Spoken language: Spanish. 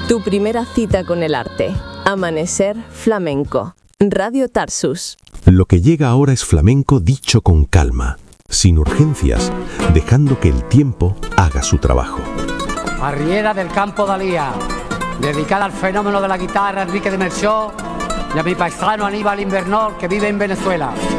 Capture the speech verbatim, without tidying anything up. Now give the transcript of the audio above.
Tu primera cita con el arte. Amanecer flamenco. Radio Tarsus. Lo que llega ahora es flamenco dicho con calma, sin urgencias, dejando que el tiempo haga su trabajo. Arriera del Campo Dalía, dedicada al fenómeno de la guitarra Enrique de Merchó y a mi paisano Aníbal Invernol, que vive en Venezuela.